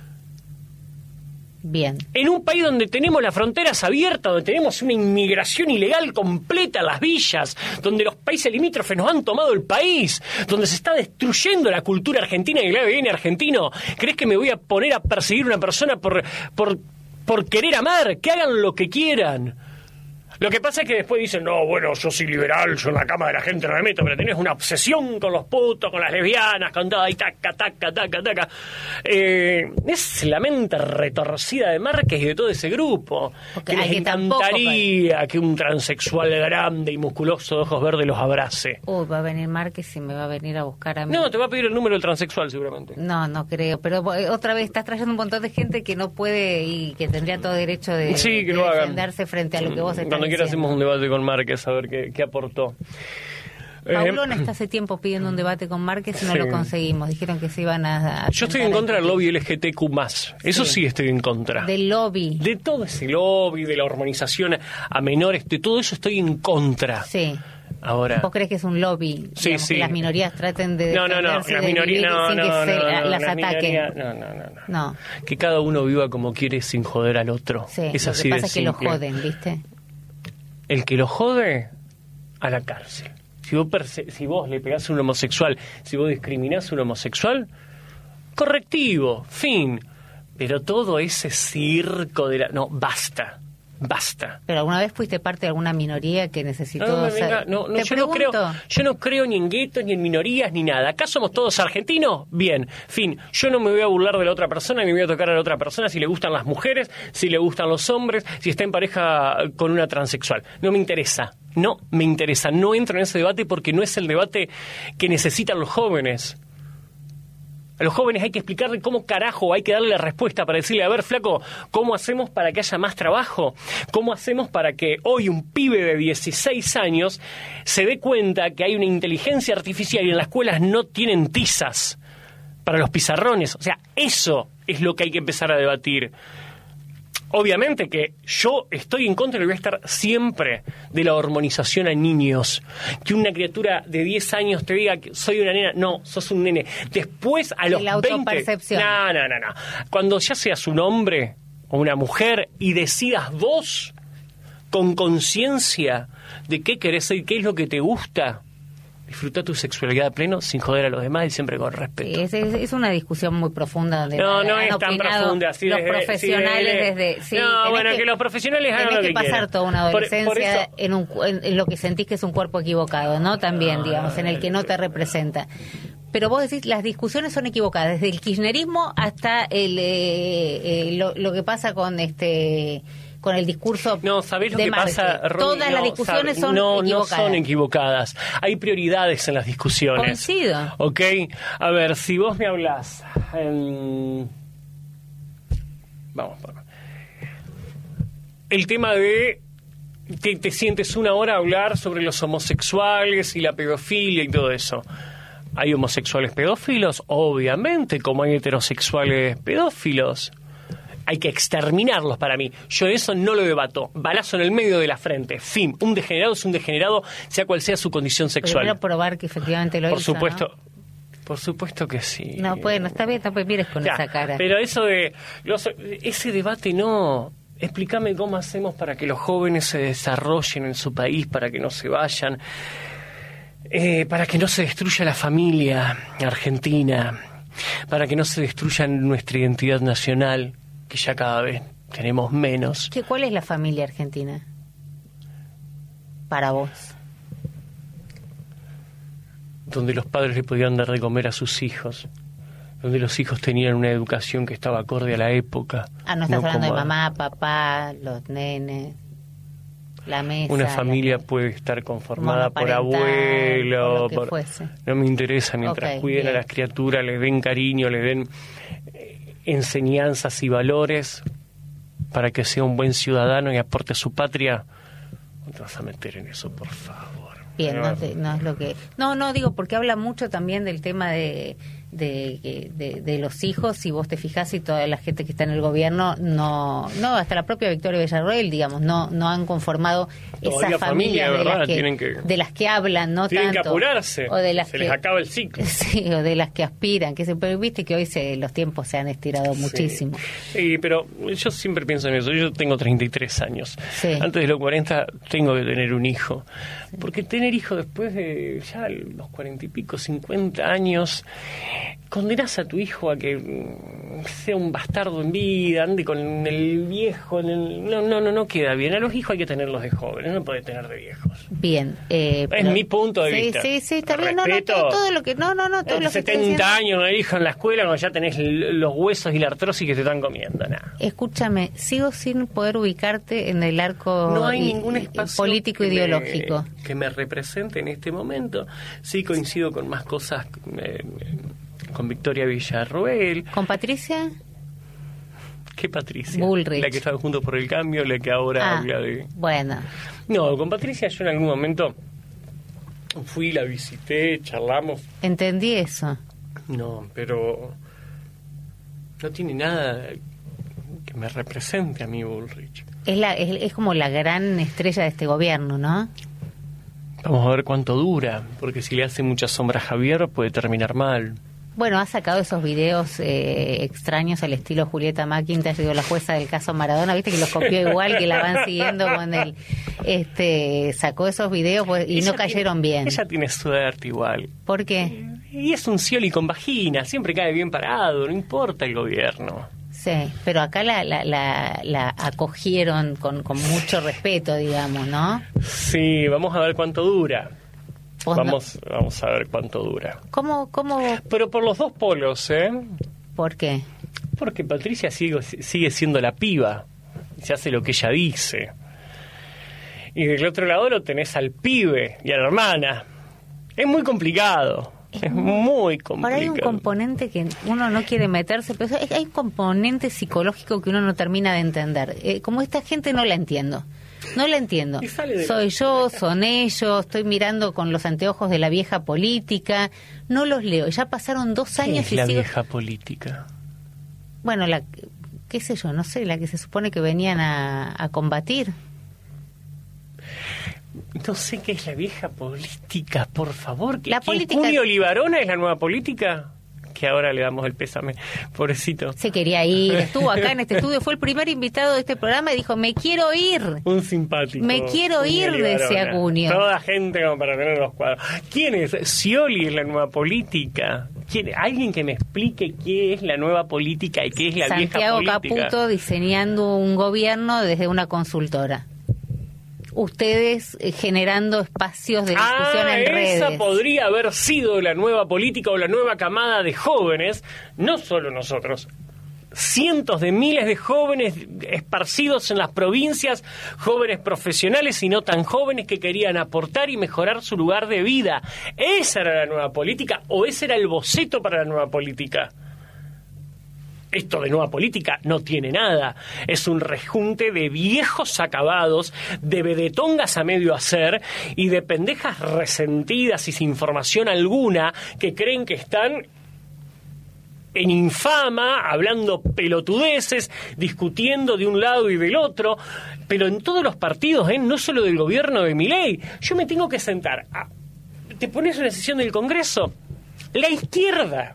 [SPEAKER 19] Bien.
[SPEAKER 20] En un país donde tenemos las fronteras abiertas, donde tenemos una inmigración ilegal completa en las villas, donde los países limítrofes nos han tomado el país, donde se está destruyendo la cultura argentina y el A D N argentino, ¿crees que me voy a poner a perseguir a una persona por, por, por querer amar? Que hagan lo que quieran. Lo que pasa es que después dicen, no, bueno, yo soy liberal, yo en la cama de la gente no me meto, pero tenés una obsesión con los putos, con las lesbianas, con todo, y taca, taca, taca, taca. Eh, es la mente retorcida de Márquez y de todo ese grupo.
[SPEAKER 19] Porque
[SPEAKER 20] que les encantaría tampoco, que un transexual grande y musculoso de ojos verdes los abrace.
[SPEAKER 19] Uy, va a venir Márquez y me va a venir a buscar a mí.
[SPEAKER 20] No, te va a pedir el número del transexual seguramente.
[SPEAKER 19] No, no creo, pero otra vez estás trayendo un montón de gente que no puede y que tendría todo derecho de,
[SPEAKER 20] sí, que
[SPEAKER 19] de
[SPEAKER 20] lo
[SPEAKER 19] defenderse
[SPEAKER 20] hagan.
[SPEAKER 19] frente a lo que vos estás
[SPEAKER 20] Cuando quieras hacemos un debate con Márquez a ver qué, qué aportó.
[SPEAKER 19] Paulón está hace tiempo pidiendo un debate con Márquez y no
[SPEAKER 20] sí.
[SPEAKER 19] lo conseguimos. Dijeron que se iban a... a
[SPEAKER 20] Yo estoy en contra del lobby L G T Q más. Eso sí. sí estoy en contra.
[SPEAKER 19] Del lobby.
[SPEAKER 20] De todo ese lobby, de la hormonización a menores, de todo eso estoy en contra.
[SPEAKER 19] Sí.
[SPEAKER 20] Ahora.
[SPEAKER 19] ¿Vos crees que es un lobby?
[SPEAKER 20] Sí,
[SPEAKER 19] Digamos,
[SPEAKER 20] sí.
[SPEAKER 19] Que las minorías traten de
[SPEAKER 20] no, no, no, las
[SPEAKER 19] de
[SPEAKER 20] minorías no,
[SPEAKER 19] sin
[SPEAKER 20] no,
[SPEAKER 19] que
[SPEAKER 20] no,
[SPEAKER 19] se
[SPEAKER 20] no,
[SPEAKER 19] la,
[SPEAKER 20] no,
[SPEAKER 19] las
[SPEAKER 20] las
[SPEAKER 19] ataquen.
[SPEAKER 20] minorías, no, no, no, no.
[SPEAKER 19] No.
[SPEAKER 20] Que cada uno viva como quiere sin joder al otro.
[SPEAKER 19] Sí,
[SPEAKER 20] es
[SPEAKER 19] lo
[SPEAKER 20] así
[SPEAKER 19] que pasa
[SPEAKER 20] de
[SPEAKER 19] es que lo
[SPEAKER 20] simple.
[SPEAKER 19] joden, ¿viste?
[SPEAKER 20] El que lo jode, a la cárcel. Si vos, perse- si vos le pegás a un homosexual, si vos discriminás a un homosexual, correctivo, fin. Pero todo ese circo de la... No, basta, basta.
[SPEAKER 19] ¿Pero alguna vez fuiste parte de alguna minoría que necesitó...
[SPEAKER 20] No, no, me
[SPEAKER 19] ser...
[SPEAKER 20] venga, no, no,
[SPEAKER 19] Te
[SPEAKER 20] yo, no
[SPEAKER 19] pregunto.
[SPEAKER 20] creo, yo no creo ni en guetos, ni en minorías, ni nada. ¿Acá somos todos argentinos? Bien, fin. Yo no me voy a burlar de la otra persona, ni me voy a tocar a la otra persona si le gustan las mujeres, si le gustan los hombres, si está en pareja con una transexual. No me interesa, no me interesa. No entro en ese debate porque no es el debate que necesitan los jóvenes. A los jóvenes hay que explicarle cómo carajo hay que darle la respuesta para decirle, a ver, flaco, ¿cómo hacemos para que haya más trabajo? ¿Cómo hacemos para que hoy un pibe de dieciséis años se dé cuenta que hay una inteligencia artificial y en las escuelas no tienen tizas para los pizarrones? O sea, eso es lo que hay que empezar a debatir. Obviamente que yo estoy en contra y voy a estar siempre de la hormonización a niños. Que una criatura de diez años te diga que soy una nena, no, sos un nene. Después a los
[SPEAKER 19] la
[SPEAKER 20] veinte...
[SPEAKER 19] autopercepción.
[SPEAKER 20] No, no, no, no. Cuando ya seas un hombre o una mujer y decidas vos, con conciencia, de qué querés ser y qué es lo que te gusta, disfruta tu sexualidad a pleno sin joder a los demás y siempre con respeto.
[SPEAKER 19] Sí, es, es, es una discusión muy profunda. Donde
[SPEAKER 20] no, no
[SPEAKER 19] han
[SPEAKER 20] es tan
[SPEAKER 19] opinado
[SPEAKER 20] profunda. Así
[SPEAKER 19] los
[SPEAKER 20] desde,
[SPEAKER 19] profesionales
[SPEAKER 20] sí, desde,
[SPEAKER 19] desde... Sí,
[SPEAKER 20] no, bueno, que,
[SPEAKER 19] que
[SPEAKER 20] los profesionales hagan lo que,
[SPEAKER 19] que pasar
[SPEAKER 20] quieran.
[SPEAKER 19] toda una adolescencia
[SPEAKER 20] Por, por eso,
[SPEAKER 19] en, un, en, en lo que sentís que es un cuerpo equivocado, ¿no? También, digamos, en el que no te representa. Pero vos decís, las discusiones son equivocadas, desde el kirchnerismo hasta el eh, eh, lo, lo que pasa con este... con el discurso
[SPEAKER 20] no, ¿sabés lo
[SPEAKER 19] de
[SPEAKER 20] que
[SPEAKER 19] Márquez?
[SPEAKER 20] pasa, Ronnie?
[SPEAKER 19] Todas
[SPEAKER 20] no,
[SPEAKER 19] las discusiones
[SPEAKER 20] sabe,
[SPEAKER 19] son
[SPEAKER 20] no,
[SPEAKER 19] equivocadas.
[SPEAKER 20] No son equivocadas. Hay prioridades en las discusiones.
[SPEAKER 19] Coincido.
[SPEAKER 20] Ok, a ver, si vos me hablás... Um... Vamos, vamos. El tema de... Te, te sientes una hora a hablar sobre los homosexuales y la pedofilia y todo eso. ¿Hay homosexuales pedófilos? Obviamente, como hay heterosexuales pedófilos. Hay que exterminarlos para mí. Yo eso no lo debato. Balazo en el medio de la frente. Fin. Un degenerado es un degenerado, sea cual sea su condición sexual.
[SPEAKER 19] Primero probar que efectivamente lo
[SPEAKER 20] Por
[SPEAKER 19] hizo,
[SPEAKER 20] supuesto.
[SPEAKER 19] ¿no?
[SPEAKER 20] Por supuesto que sí.
[SPEAKER 19] No, bueno, está bien, no me mires con
[SPEAKER 20] Ya,
[SPEAKER 19] esa cara.
[SPEAKER 20] Pero eso de... Los, ese debate no... Explícame cómo hacemos para que los jóvenes se desarrollen en su país, para que no se vayan, eh, para que no se destruya la familia argentina, para que no se destruya nuestra identidad nacional, que ya cada vez tenemos menos.
[SPEAKER 19] ¿Qué, ¿Cuál es la familia argentina para vos?
[SPEAKER 20] Donde los padres le podían dar de comer a sus hijos, donde los hijos tenían una educación que estaba acorde a la época.
[SPEAKER 19] Ah, no estás
[SPEAKER 20] no
[SPEAKER 19] hablando
[SPEAKER 20] como
[SPEAKER 19] de mamá, papá, los nenes, la mesa.
[SPEAKER 20] Una familia la... puede estar conformada por abuelo,
[SPEAKER 19] por lo que
[SPEAKER 20] por...
[SPEAKER 19] fuese.
[SPEAKER 20] No me interesa, mientras
[SPEAKER 19] Okay,
[SPEAKER 20] cuiden
[SPEAKER 19] bien.
[SPEAKER 20] a las criaturas, les den cariño, les den eh, enseñanzas y valores para que sea un buen ciudadano y aporte a su patria. No te vas a meter en eso, por favor.
[SPEAKER 19] Bien, no, te, no es lo que... No, no, digo, porque habla mucho también del tema de... De, de, de los hijos, si vos te fijás y toda la gente que está en el gobierno no, no hasta la propia Victoria Villarroel, digamos, no no han conformado esa familia,
[SPEAKER 20] familia
[SPEAKER 19] de, las que,
[SPEAKER 20] tienen que,
[SPEAKER 19] de las que hablan, no
[SPEAKER 20] tienen
[SPEAKER 19] tanto.
[SPEAKER 20] que apurarse,
[SPEAKER 19] o de las
[SPEAKER 20] se
[SPEAKER 19] que,
[SPEAKER 20] les acaba el ciclo.
[SPEAKER 19] Sí, o de las que aspiran, que se, pero viste que hoy se, los tiempos se han estirado muchísimo.
[SPEAKER 20] Sí. Sí, pero yo siempre pienso en eso, yo tengo treinta y tres años,
[SPEAKER 19] sí.
[SPEAKER 20] Antes de los cuarenta tengo que tener un hijo, sí. Porque tener hijo después de ya los cuarenta y pico, cincuenta años, condenás a tu hijo a que sea un bastardo en vida, ande con el viejo, en el... no, no, no, no queda bien. A los hijos hay que tenerlos de jóvenes, no puede tener de viejos.
[SPEAKER 19] Bien. Eh,
[SPEAKER 20] es
[SPEAKER 19] pero...
[SPEAKER 20] mi punto de
[SPEAKER 19] sí,
[SPEAKER 20] vista.
[SPEAKER 19] Sí, sí, está bien.
[SPEAKER 20] Respeto.
[SPEAKER 19] No, no, todo, todo lo que... No, no, no, todo lo que
[SPEAKER 20] setenta años el hijo en la escuela cuando ya tenés los huesos y la artrosis que te están comiendo, nada.
[SPEAKER 19] Escúchame, sigo sin poder ubicarte en el arco
[SPEAKER 20] no hay
[SPEAKER 19] i-
[SPEAKER 20] ningún espacio
[SPEAKER 19] político
[SPEAKER 20] que
[SPEAKER 19] ideológico.
[SPEAKER 20] Me, que me represente en este momento. Sí coincido con más cosas, eh, con Victoria Villarroel.
[SPEAKER 19] ¿Con Patricia?
[SPEAKER 20] ¿Qué Patricia?
[SPEAKER 19] Bullrich.
[SPEAKER 20] La que estaba juntos por el cambio, la que ahora
[SPEAKER 19] Ah,
[SPEAKER 20] habla de...
[SPEAKER 19] Bueno.
[SPEAKER 20] No, con Patricia yo en algún momento fui, la visité, charlamos.
[SPEAKER 19] Entendí eso.
[SPEAKER 20] No, pero no tiene nada que me represente a mí Bullrich.
[SPEAKER 19] Es, la, es, es como la gran estrella de este gobierno, ¿no?
[SPEAKER 20] Vamos a ver cuánto dura, porque si le hace mucha sombra a Javier puede terminar mal.
[SPEAKER 19] Bueno, ha sacado esos videos eh, extraños al estilo Julieta McIntyre, digo, la jueza del caso Maradona, viste que los copió igual, que la van siguiendo con él. Este, sacó esos videos pues, y
[SPEAKER 20] Ella
[SPEAKER 19] no cayeron
[SPEAKER 20] tiene,
[SPEAKER 19] bien.
[SPEAKER 20] Ella tiene suerte igual.
[SPEAKER 19] ¿Por qué?
[SPEAKER 20] Y es un Scioli con vagina, siempre cae bien parado, no importa el gobierno.
[SPEAKER 19] Sí, pero acá la, la, la, la acogieron con, con mucho respeto, digamos, ¿no?
[SPEAKER 20] Sí, vamos a ver cuánto dura.
[SPEAKER 19] Pues
[SPEAKER 20] Vamos, no. vamos a ver cuánto dura.
[SPEAKER 19] ¿Cómo, cómo?
[SPEAKER 20] Pero por los dos polos, ¿eh?
[SPEAKER 19] ¿Por qué?
[SPEAKER 20] Porque Patricia sigue, sigue siendo la piba. Se hace lo que ella dice. Y del otro lado lo tenés al pibe y a la hermana. Es muy complicado. Es, es muy complicado.
[SPEAKER 19] Ahora hay un componente que uno no quiere meterse, pero hay un componente psicológico que uno no termina de entender. Eh, como esta gente no la entiendo. No la entiendo. Soy yo, son ellos, estoy mirando con los anteojos de la vieja política, no los leo. Ya pasaron dos años
[SPEAKER 20] ¿Qué es
[SPEAKER 19] y
[SPEAKER 20] la
[SPEAKER 19] sigo...
[SPEAKER 20] vieja política?
[SPEAKER 19] Bueno, la, qué sé yo, no sé, la que se supone que venían a, a combatir.
[SPEAKER 20] No sé qué es la vieja política, por favor.
[SPEAKER 19] La
[SPEAKER 20] ¿Qué,
[SPEAKER 19] política...
[SPEAKER 20] ¿Julio Libarona es la nueva política? Que ahora le damos el pésame, pobrecito.
[SPEAKER 19] Se quería ir, estuvo acá en este estudio, fue el primer invitado de este programa y dijo, me quiero ir.
[SPEAKER 20] Un simpático.
[SPEAKER 19] Me quiero
[SPEAKER 20] Julio
[SPEAKER 19] ir,
[SPEAKER 20] Libarona.
[SPEAKER 19] decía Cunio.
[SPEAKER 20] Toda gente como para tener los cuadros. ¿Quién es? Scioli es la nueva política. ¿Quién? Alguien que me explique qué es la nueva política y qué es la
[SPEAKER 19] Santiago
[SPEAKER 20] vieja política.
[SPEAKER 19] Caputo diseñando un gobierno desde una consultora. Ustedes eh, generando espacios de discusión
[SPEAKER 20] ah,
[SPEAKER 19] en redes.
[SPEAKER 20] Esa podría haber sido la nueva política o la nueva camada de jóvenes, no solo nosotros. Cientos de miles de jóvenes esparcidos en las provincias, jóvenes profesionales y no tan jóvenes que querían aportar y mejorar su lugar de vida. ¿Esa era la nueva política o ese era el boceto para la nueva política? Esto de nueva política no tiene nada. Es un rejunte de viejos acabados, de vedetongas a medio hacer y de pendejas resentidas y sin formación alguna que creen que están en infama, hablando pelotudeces, discutiendo de un lado y del otro, pero en todos los partidos, ¿eh? No solo del gobierno de Milei. Yo me tengo que sentar. A... ¿Te pones en la sesión del Congreso? La izquierda.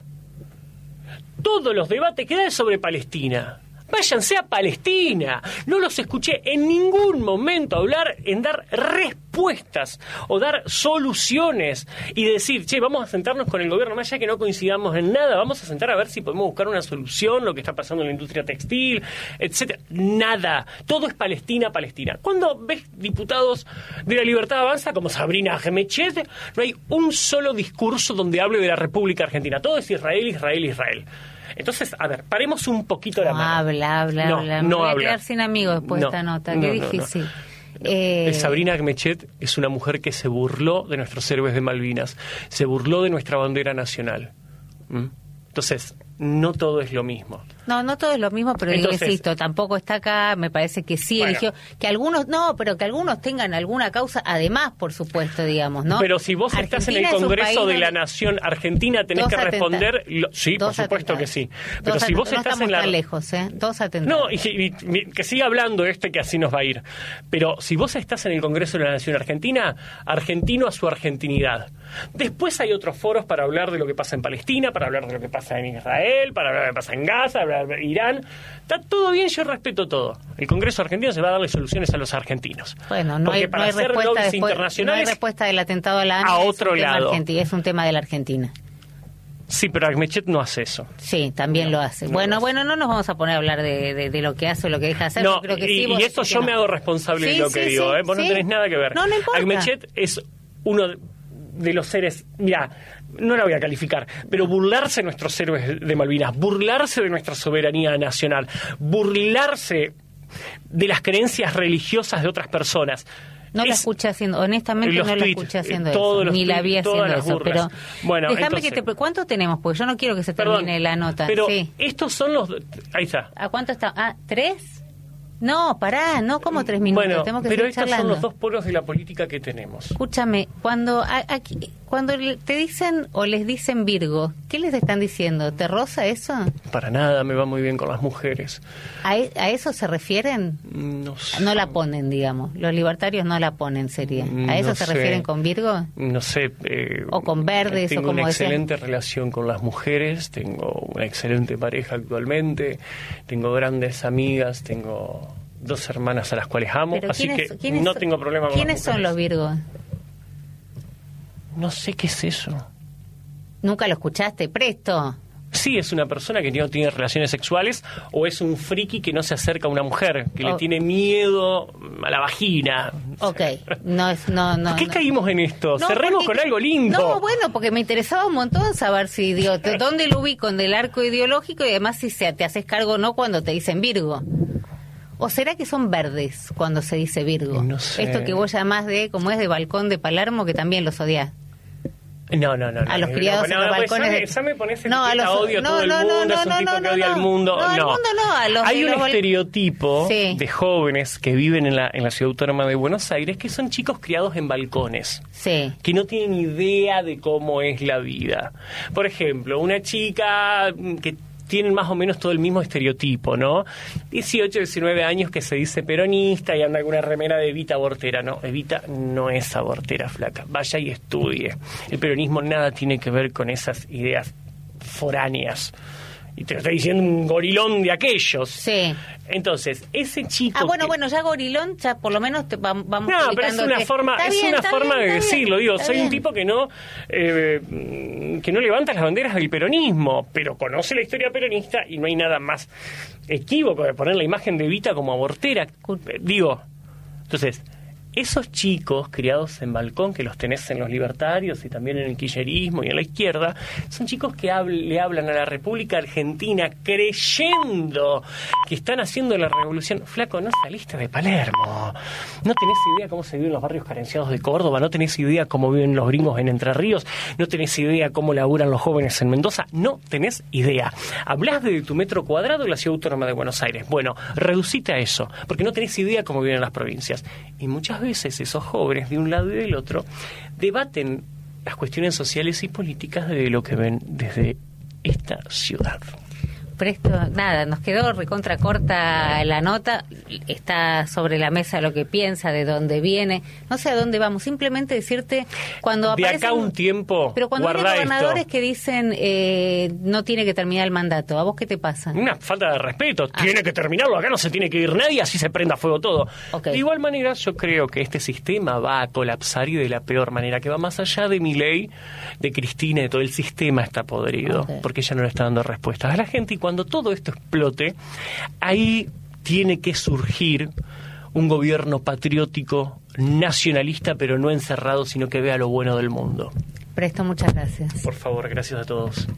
[SPEAKER 20] Todos los debates que dan sobre Palestina. Váyanse a Palestina. No los escuché en ningún momento hablar en dar respuestas o dar soluciones y decir, che, vamos a sentarnos con el gobierno, más allá que no coincidamos en nada, vamos a sentar a ver si podemos buscar una solución, lo que está pasando en la industria textil, etcétera. Nada. Todo es Palestina, Palestina. Cuando ves diputados de la Libertad Avanza como Sabrina Gemechet, no hay un solo discurso donde hable de la República Argentina. Todo es Israel, Israel, Israel. Entonces, a ver, paremos un poquito la
[SPEAKER 19] no,
[SPEAKER 20] mano.
[SPEAKER 19] Habla, habla,
[SPEAKER 20] no,
[SPEAKER 19] habla.
[SPEAKER 20] No
[SPEAKER 19] Me voy
[SPEAKER 20] habla.
[SPEAKER 19] a quedar sin amigos después
[SPEAKER 20] no,
[SPEAKER 19] de esta nota.
[SPEAKER 20] no,
[SPEAKER 19] Qué
[SPEAKER 20] no,
[SPEAKER 19] difícil.
[SPEAKER 20] No.
[SPEAKER 19] Eh...
[SPEAKER 20] Sabrina Gemechet es una mujer que se burló de nuestros héroes de Malvinas, se burló de nuestra bandera nacional. ¿Mm? Entonces, no todo es lo mismo.
[SPEAKER 19] No, no todo es lo mismo, pero
[SPEAKER 20] Entonces,
[SPEAKER 19] digo, insisto, tampoco está acá, me parece que sí
[SPEAKER 20] bueno.
[SPEAKER 19] eligió, que algunos, no, pero que algunos tengan alguna causa, además, por supuesto, digamos, ¿no?
[SPEAKER 20] Pero si vos
[SPEAKER 19] Argentina
[SPEAKER 20] estás en el Congreso de la Nación Argentina, tenés que responder... Lo, sí, por supuesto atentados. que sí. Pero
[SPEAKER 19] Dos
[SPEAKER 20] si vos
[SPEAKER 19] no
[SPEAKER 20] estás en la...
[SPEAKER 19] tan lejos, ¿eh? Dos atentados.
[SPEAKER 20] No, y, y, y que siga hablando este, que así nos va a ir. Pero si vos estás en el Congreso de la Nación Argentina, argentino a su argentinidad. Después hay otros foros para hablar de lo que pasa en Palestina, para hablar de lo que pasa en Israel, para hablar de lo que pasa en Gaza, para hablar de Irán. Está todo bien, yo respeto todo. El Congreso argentino se va a darle soluciones a los argentinos.
[SPEAKER 19] Bueno, no
[SPEAKER 20] Porque
[SPEAKER 19] hay,
[SPEAKER 20] para
[SPEAKER 19] no hay
[SPEAKER 20] hacer
[SPEAKER 19] respuesta
[SPEAKER 20] lobbies
[SPEAKER 19] después,
[SPEAKER 20] internacionales
[SPEAKER 19] no hay respuesta del atentado a la A N
[SPEAKER 20] a
[SPEAKER 19] A,
[SPEAKER 20] otro
[SPEAKER 19] es un tema
[SPEAKER 20] lado.
[SPEAKER 19] argentino, es un tema de la Argentina.
[SPEAKER 20] Sí, pero Agmechet no hace eso.
[SPEAKER 19] Sí, también no, lo hace. No bueno, lo hace. bueno, no nos vamos a poner a hablar de, de, de lo que hace o lo que deja de hacer.
[SPEAKER 20] No,
[SPEAKER 19] creo que
[SPEAKER 20] y,
[SPEAKER 19] sí,
[SPEAKER 20] y esto yo no. me hago responsable sí, de lo que sí, digo, sí, ¿eh? Vos sí. no tenés nada que ver.
[SPEAKER 19] No, no importa.
[SPEAKER 20] Agmechet es uno de los seres, mira, no la voy a calificar, pero burlarse de nuestros héroes de Malvinas, burlarse de nuestra soberanía nacional, burlarse de las creencias religiosas de otras personas.
[SPEAKER 19] No es, la escuché haciendo, honestamente no tweets, la escuché haciendo eso, ni tweets, la vi haciendo eso, pero
[SPEAKER 20] bueno,
[SPEAKER 19] déjame
[SPEAKER 20] entonces,
[SPEAKER 19] que te... ¿Cuánto tenemos? Porque yo no quiero que se termine
[SPEAKER 20] perdón,
[SPEAKER 19] la nota.
[SPEAKER 20] Pero
[SPEAKER 19] sí.
[SPEAKER 20] estos son los... Ahí está.
[SPEAKER 19] ¿A cuánto está? Ah, ¿tres? No, pará, no como tres minutos,
[SPEAKER 20] bueno,
[SPEAKER 19] tenemos que
[SPEAKER 20] pero
[SPEAKER 19] seguir
[SPEAKER 20] estos
[SPEAKER 19] charlando.
[SPEAKER 20] son los dos polos de la política que tenemos.
[SPEAKER 19] Escúchame, cuando a, aquí, cuando te dicen o les dicen Virgo, ¿qué les están diciendo? ¿Te roza eso?
[SPEAKER 20] Para nada, me va muy bien con las mujeres.
[SPEAKER 19] ¿A, a eso se refieren?
[SPEAKER 20] No sé.
[SPEAKER 19] No la ponen, digamos. Los libertarios no la ponen, sería. ¿A eso
[SPEAKER 20] no
[SPEAKER 19] se
[SPEAKER 20] sé.
[SPEAKER 19] refieren con Virgo?
[SPEAKER 20] No sé. Eh,
[SPEAKER 19] o con verdes,
[SPEAKER 20] tengo
[SPEAKER 19] o como
[SPEAKER 20] una
[SPEAKER 19] decían.
[SPEAKER 20] excelente relación con las mujeres, tengo una excelente pareja actualmente, tengo grandes amigas, tengo... dos hermanas a las cuales amo,
[SPEAKER 19] Pero
[SPEAKER 20] así
[SPEAKER 19] ¿quiénes,
[SPEAKER 20] que
[SPEAKER 19] ¿quiénes,
[SPEAKER 20] no tengo problema con
[SPEAKER 19] ¿Quiénes son los Virgos?
[SPEAKER 20] No sé qué es eso.
[SPEAKER 19] ¿Nunca lo escuchaste? Presto.
[SPEAKER 20] Sí, es una persona que no tiene relaciones sexuales o es un friki que no se acerca a una mujer, que oh. le tiene miedo a la vagina.
[SPEAKER 19] Ok, no es... No, no,
[SPEAKER 20] ¿Por qué
[SPEAKER 19] no.
[SPEAKER 20] caímos en esto? No, cerremos
[SPEAKER 19] porque,
[SPEAKER 20] con algo lindo.
[SPEAKER 19] No, bueno, porque me interesaba un montón saber si, digo, dónde lo ubico en el arco ideológico y además si se, te haces cargo o no cuando te dicen Virgo. ¿O será que son verdes cuando se dice Virgo?
[SPEAKER 20] No sé.
[SPEAKER 19] Esto que vos llamás de, como es de balcón de Palermo, que también los odiás.
[SPEAKER 20] No, no, no.
[SPEAKER 19] A los criados
[SPEAKER 20] no,
[SPEAKER 19] en los
[SPEAKER 20] no,
[SPEAKER 19] balcones.
[SPEAKER 20] Pues, ya me, ya me pones
[SPEAKER 19] no, a los,
[SPEAKER 20] odio a
[SPEAKER 19] no,
[SPEAKER 20] todo el
[SPEAKER 19] no,
[SPEAKER 20] mundo,
[SPEAKER 19] no,
[SPEAKER 20] es un
[SPEAKER 19] no,
[SPEAKER 20] tipo
[SPEAKER 19] no,
[SPEAKER 20] que odia
[SPEAKER 19] no,
[SPEAKER 20] al mundo.
[SPEAKER 19] No,
[SPEAKER 20] no.
[SPEAKER 19] al mundo no. A los
[SPEAKER 20] Hay
[SPEAKER 19] de
[SPEAKER 20] un
[SPEAKER 19] los
[SPEAKER 20] estereotipo
[SPEAKER 19] sí.
[SPEAKER 20] de jóvenes que viven en la, en la ciudad autónoma de Buenos Aires que son chicos criados en balcones.
[SPEAKER 19] Sí.
[SPEAKER 20] Que no tienen idea de cómo es la vida. Por ejemplo, una chica que tienen más o menos todo el mismo estereotipo, ¿no? dieciocho, diecinueve años que se dice peronista y anda con una remera de Evita abortera. No, Evita no es abortera, flaca. Vaya y estudie. El peronismo nada tiene que ver con esas ideas foráneas. Y te lo está diciendo un gorilón de aquellos.
[SPEAKER 19] Sí.
[SPEAKER 20] Entonces, ese chico...
[SPEAKER 19] Ah, bueno,
[SPEAKER 20] que...
[SPEAKER 19] bueno, ya gorilón, ya por lo menos te va, vamos
[SPEAKER 20] No, pero es una
[SPEAKER 19] que...
[SPEAKER 20] forma, es
[SPEAKER 19] bien,
[SPEAKER 20] una forma
[SPEAKER 19] bien,
[SPEAKER 20] de decirlo. Digo, soy
[SPEAKER 19] bien.
[SPEAKER 20] un tipo que no eh, que no levanta las banderas del peronismo, pero conoce la historia peronista y no hay nada más equívoco de poner la imagen de Evita como abortera. Digo, entonces... Esos chicos criados en balcón, que los tenés en los libertarios y también en el kirchnerismo y en la izquierda, son chicos que habl- le hablan a la República Argentina creyendo que están haciendo la revolución. Flaco, no saliste de Palermo. No tenés idea cómo se vive en los barrios carenciados de Córdoba. No tenés idea cómo viven los gringos en Entre Ríos. No tenés idea cómo laburan los jóvenes en Mendoza. No tenés idea. Hablás de tu metro cuadrado de la ciudad autónoma de Buenos Aires. Bueno, reducite a eso, porque no tenés idea cómo viven las provincias. Y muchas veces veces esos jóvenes de un lado y del otro debaten las cuestiones sociales y políticas de lo que ven desde esta ciudad.
[SPEAKER 19] Presto, nada, nos quedó recontra corta la nota, está sobre la mesa lo que piensa, de dónde viene, no sé a dónde vamos, simplemente decirte cuando
[SPEAKER 20] de
[SPEAKER 19] aparecen,
[SPEAKER 20] acá un tiempo,
[SPEAKER 19] pero cuando hay
[SPEAKER 20] guarda
[SPEAKER 19] gobernadores
[SPEAKER 20] esto.
[SPEAKER 19] Que dicen eh, no tiene que terminar el mandato, ¿a vos qué te pasa?
[SPEAKER 20] Una falta de respeto,
[SPEAKER 19] ah.
[SPEAKER 20] tiene que terminarlo, acá no se tiene que ir nadie, así se prenda fuego todo.
[SPEAKER 19] Okay.
[SPEAKER 20] De igual manera yo creo que este sistema va a colapsar y de la peor manera, que va más allá de Milei, de Cristina, de todo el sistema está podrido, okay. porque ella no le está dando respuestas a la gente y cuando todo esto explote, ahí tiene que surgir un gobierno patriótico, nacionalista, pero no encerrado, sino que vea lo bueno del mundo.
[SPEAKER 19] Presto, muchas gracias.
[SPEAKER 20] Por favor, gracias a todos.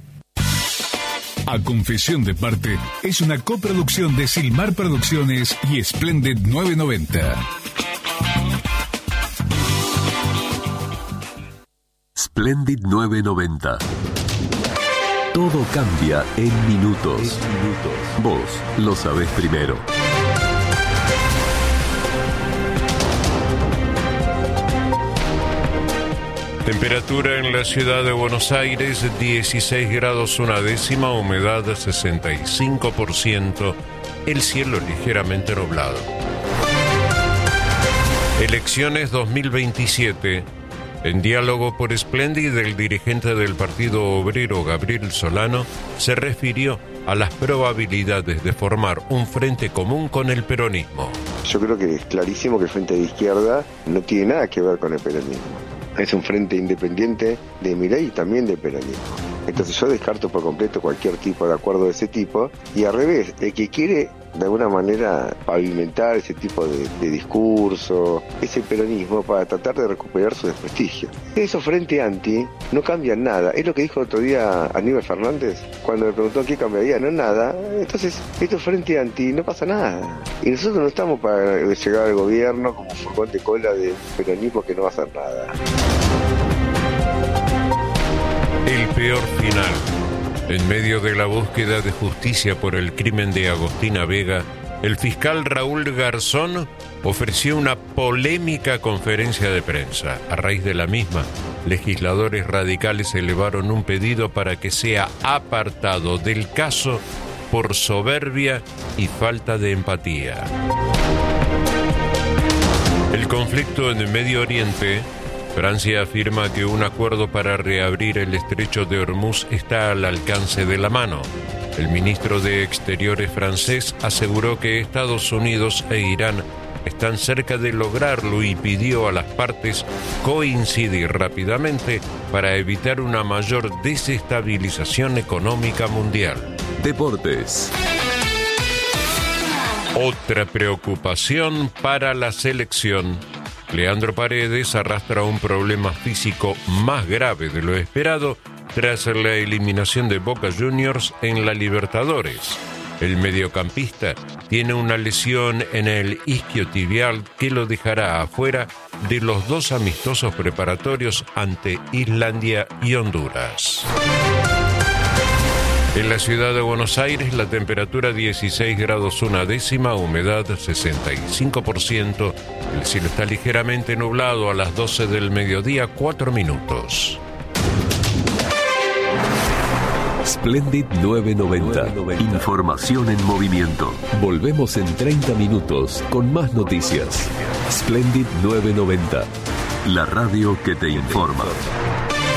[SPEAKER 18] A Confesión de Parte es una coproducción de Silmar Producciones y Splendid nueve noventa.
[SPEAKER 3] Splendid nueve noventa. Todo cambia en minutos. Vos lo sabés primero.
[SPEAKER 9] Temperatura en la ciudad de Buenos Aires, dieciséis grados una décima, humedad sesenta y cinco por ciento, el cielo ligeramente nublado. Elecciones dos mil veintisiete. En diálogo por Splendid, el dirigente del Partido Obrero, Gabriel Solano, se refirió a las probabilidades de formar un frente común con el peronismo.
[SPEAKER 12] Yo creo que es clarísimo que el frente de izquierda no tiene nada que ver con el peronismo. Es un frente independiente de Milei y también de peronismo. Entonces yo descarto por completo cualquier tipo de acuerdo de ese tipo, y al revés, el que quiere de alguna manera pavimentar ese tipo de, de discurso, ese peronismo, para tratar de recuperar su desprestigio. Esos frente anti no cambian nada. Es lo que dijo el otro día Aníbal Fernández cuando le preguntó qué cambiaría. No, nada. Entonces, estos frente anti no pasa nada. Y nosotros no estamos para llegar al gobierno como furgón de cola de peronismo que no va a hacer nada.
[SPEAKER 9] El peor final. En medio de la búsqueda de justicia por el crimen de Agostina Vega, el fiscal Raúl Garzón ofreció una polémica conferencia de prensa. A raíz de la misma, legisladores radicales elevaron un pedido para que sea apartado del caso por soberbia y falta de empatía. El conflicto en el Medio Oriente. Francia afirma que un acuerdo para reabrir el estrecho de Hormuz está al alcance de la mano. El ministro de Exteriores francés aseguró que Estados Unidos e Irán están cerca de lograrlo y pidió a las partes coincidir rápidamente para evitar una mayor desestabilización económica mundial.
[SPEAKER 3] Deportes.
[SPEAKER 9] Otra preocupación para la selección. Leandro Paredes arrastra un problema físico más grave de lo esperado tras la eliminación de Boca Juniors en la Libertadores. El mediocampista tiene una lesión en el isquiotibial que lo dejará afuera de los dos amistosos preparatorios ante Islandia y Honduras. En la ciudad de Buenos Aires, la temperatura dieciséis grados una décima, humedad sesenta y cinco por ciento. El cielo está ligeramente nublado a las doce del mediodía, cuatro minutos.
[SPEAKER 3] Splendid novecientos noventa. Información en movimiento. Volvemos en treinta minutos con más noticias. Splendid novecientos noventa. La radio que te informa.